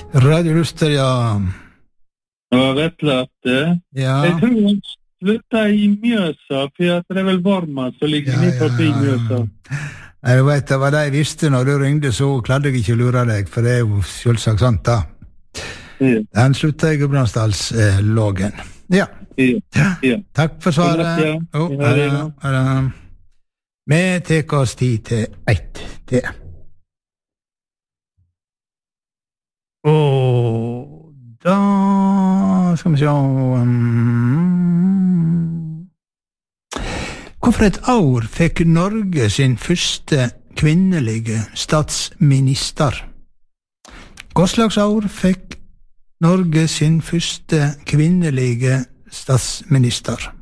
Radio Luster, ja. Ja, Vetle at Ja. jeg tror han slutta I Mjøsa, for at det er vel varma som ligger ned forbi Mjøsa. Nei, du vet, det var det jeg visste når du ringde, så klarte jeg ikke å lure deg, for det er jo selvsagt sant da. Ja. Den slutta I Gudbrandsdalslågen. Ja. Ja. Takk for svaret. Ja. Vi tek oss tid til 1 til. Og da skal vi se Hvorfor et år fikk Norge sin første kvinnelige statsminister? Hva slags år fikk Norge sin første kvinnelige statsminister?